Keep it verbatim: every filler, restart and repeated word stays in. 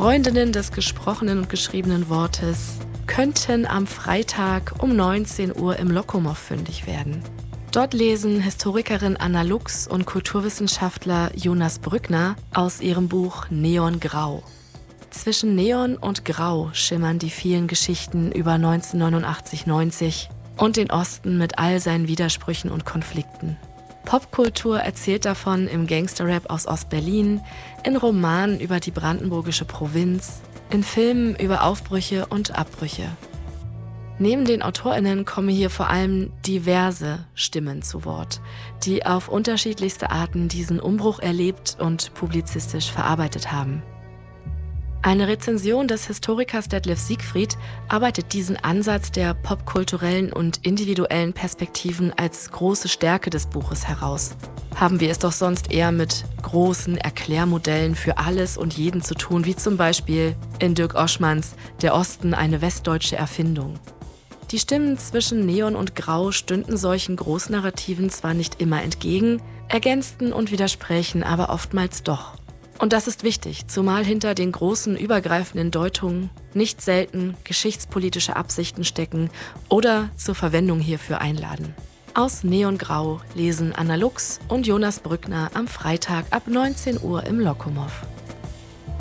Freundinnen des gesprochenen und geschriebenen Wortes könnten am Freitag um neunzehn Uhr im Lokomow fündig werden. Dort lesen Historikerin Anna Lux und Kulturwissenschaftler Jonas Brückner aus ihrem Buch Neongrau. Zwischen Neon und Grau schimmern die vielen Geschichten über neunzehnhundertneunundachtzig neunzig und den Osten mit all seinen Widersprüchen und Konflikten. Popkultur erzählt davon im Gangsterrap aus Ostberlin, in Romanen über die brandenburgische Provinz, in Filmen über Aufbrüche und Abbrüche. Neben den AutorInnen kommen hier vor allem diverse Stimmen zu Wort, die auf unterschiedlichste Arten diesen Umbruch erlebt und publizistisch verarbeitet haben. Eine Rezension des Historikers Detlef Siegfried arbeitet diesen Ansatz der popkulturellen und individuellen Perspektiven als große Stärke des Buches heraus. Haben wir es doch sonst eher mit großen Erklärmodellen für alles und jeden zu tun, wie zum Beispiel in Dirk Oschmanns Der Osten eine westdeutsche Erfindung. Die Stimmen zwischen Neon und Grau stünden solchen Großnarrativen zwar nicht immer entgegen, ergänzten und widersprächen aber oftmals doch. Und das ist wichtig, zumal hinter den großen übergreifenden Deutungen nicht selten geschichtspolitische Absichten stecken oder zur Verwendung hierfür einladen. Aus Neongrau lesen Anna Lux und Jonas Brückner am Freitag ab neunzehn Uhr im Lokomow.